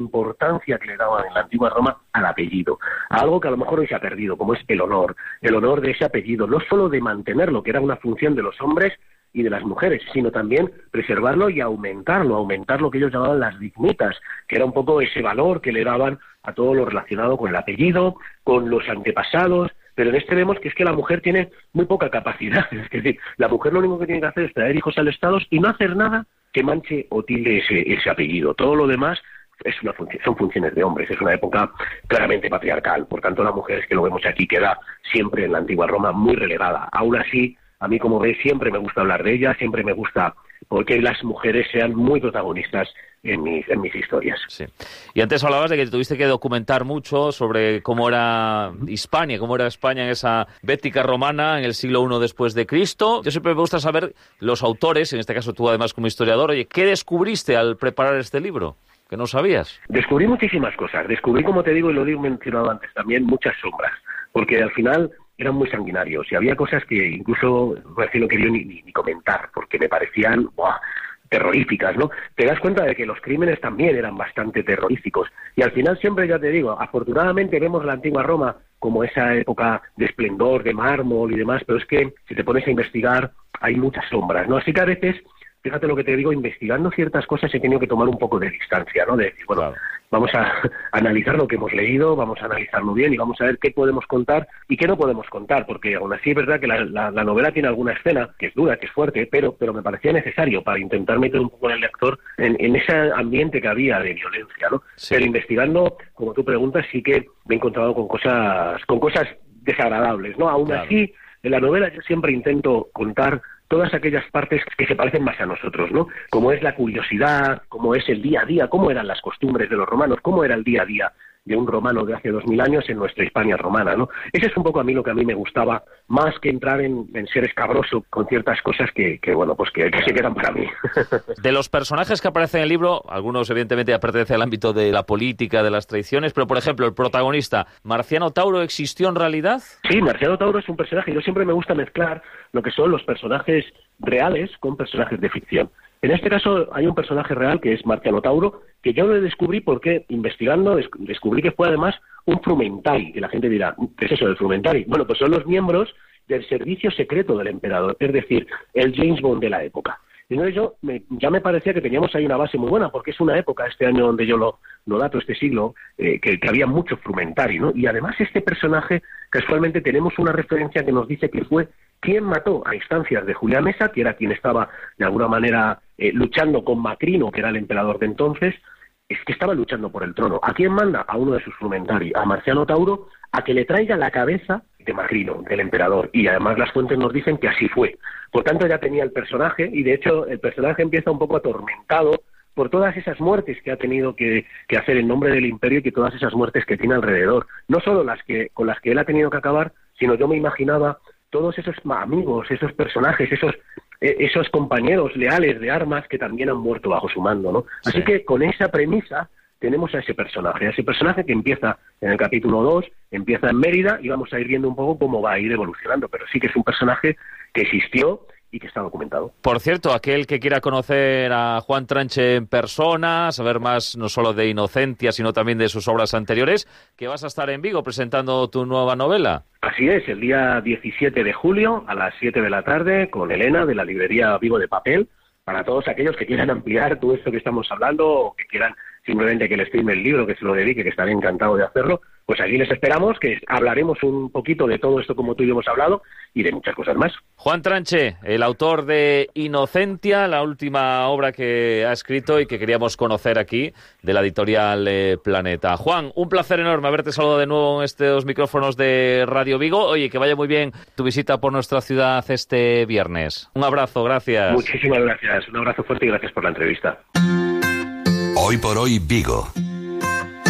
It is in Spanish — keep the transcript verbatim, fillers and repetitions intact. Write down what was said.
importancia que le daban en la antigua Roma al apellido, a algo que a lo mejor hoy se ha perdido, como es el honor, el honor de ese apellido, no solo de mantenerlo, que era una función de los hombres y de las mujeres, sino también preservarlo y aumentarlo, aumentar lo que ellos llamaban las dignitas, que era un poco ese valor que le daban a todo lo relacionado con el apellido, con los antepasados. Pero en este vemos que es que la mujer tiene muy poca capacidad, es decir, la mujer lo único que tiene que hacer es traer hijos al Estado y no hacer nada que manche o tilde ese, ese apellido. Todo lo demás es una función, son funciones de hombres, es una época claramente patriarcal, por tanto la mujer, es que lo vemos aquí, queda siempre en la antigua Roma muy relegada. Aún así, a mí, como ves, siempre me gusta hablar de ella, siempre me gusta porque las mujeres sean muy protagonistas en mis, en mis historias. Sí. Y antes hablabas de que tuviste que documentar mucho sobre cómo era Hispania, cómo era España en esa Bética romana en el siglo primero después de Cristo. Yo siempre me gusta saber los autores, en este caso tú además como historiador, oye, ¿qué descubriste al preparar este libro? ¿Que no sabías? Descubrí muchísimas cosas. Descubrí, como te digo, y lo he mencionado antes también, muchas sombras. Porque al final eran muy sanguinarios y había cosas que incluso no quería ni, ni, ni comentar porque me parecían ¡buah!, terroríficas, ¿no? Te das cuenta de que los crímenes también eran bastante terroríficos y al final siempre, ya te digo, afortunadamente vemos la antigua Roma como esa época de esplendor, de mármol y demás, pero es que si te pones a investigar hay muchas sombras, ¿no? Así que a veces, fíjate lo que te digo, investigando ciertas cosas he tenido que tomar un poco de distancia, ¿no? De decir, bueno, claro, vamos a analizar lo que hemos leído, vamos a analizarlo bien y vamos a ver qué podemos contar y qué no podemos contar, porque aún así es verdad que la, la, la novela tiene alguna escena que es dura, que es fuerte, pero, pero me parecía necesario para intentar meter un poco en el lector en, en ese ambiente que había de violencia, ¿no? Sí. Pero investigando, como tú preguntas, sí que me he encontrado con cosas, con cosas desagradables, ¿no? Aún claro. así, en la novela yo siempre intento contar todas aquellas partes que se parecen más a nosotros, ¿no? Como es la curiosidad, como es el día a día, cómo eran las costumbres de los romanos, cómo era el día a día de un romano de hace dos mil años en nuestra Hispania romana, ¿no? Ese es un poco a mí lo que a mí me gustaba, más que entrar en, en ser escabroso con ciertas cosas que, que bueno, pues que, que se quedan para mí. De los personajes que aparecen en el libro, algunos evidentemente pertenecen al ámbito de la política, de las tradiciones, pero por ejemplo, el protagonista, Marciano Tauro, ¿existió en realidad? Sí, Marciano Tauro es un personaje, yo siempre me gusta mezclar lo que son los personajes reales con personajes de ficción. En este caso hay un personaje real que es Marciano Tauro, que yo lo descubrí porque, investigando, descubrí que fue además un frumentari, que la gente dirá, ¿qué es eso del frumentari? Bueno, pues son los miembros del servicio secreto del emperador, es decir, el James Bond de la época. Y entonces yo me, ya me parecía que teníamos ahí una base muy buena, porque es una época, este año donde yo lo, lo dato, este siglo, eh, que, que había mucho frumentari, ¿no? Y además este personaje, casualmente tenemos una referencia que nos dice que fue quien mató a instancias de Julián Mesa, que era quien estaba de alguna manera eh, luchando con Macrino, que era el emperador de entonces, es que estaba luchando por el trono. ¿A quién manda? A uno de sus frumentari, a Marciano Tauro, a que le traiga la cabeza de Macrino, del emperador, y además las fuentes nos dicen que así fue. Por tanto ya tenía el personaje, y de hecho el personaje empieza un poco atormentado por todas esas muertes que ha tenido que, que hacer en nombre del imperio y que todas esas muertes que tiene alrededor. No solo las que con las que él ha tenido que acabar, sino yo me imaginaba todos esos amigos, esos personajes, esos esos compañeros leales de armas que también han muerto bajo su mando, ¿no? Así sí. que con esa premisa tenemos a ese personaje, a ese personaje que empieza en el capítulo dos, empieza en Mérida y vamos a ir viendo un poco cómo va a ir evolucionando, pero sí que es un personaje que existió y que está documentado. Por cierto, aquel que quiera conocer a Juan Tranche en persona, saber más no solo de Inocentia, sino también de sus obras anteriores, que vas a estar en Vigo presentando tu nueva novela. Así es, el día diecisiete de julio a las siete de la tarde con Elena de la librería Vigo de Papel, para todos aquellos que quieran ampliar todo esto que estamos hablando o que quieran simplemente que les firme el libro, que se lo dedique, que estaré encantado de hacerlo, pues allí les esperamos, que hablaremos un poquito de todo esto como tú y yo hemos hablado y de muchas cosas más. Juan Tranche, el autor de Inocentia, la última obra que ha escrito y que queríamos conocer aquí, de la editorial eh, Planeta. Juan, un placer enorme haberte saludado de nuevo en estos micrófonos de Radio Vigo. Oye, que vaya muy bien tu visita por nuestra ciudad este viernes. Un abrazo, gracias. Muchísimas gracias, un abrazo fuerte y gracias por la entrevista. Hoy por hoy Vigo.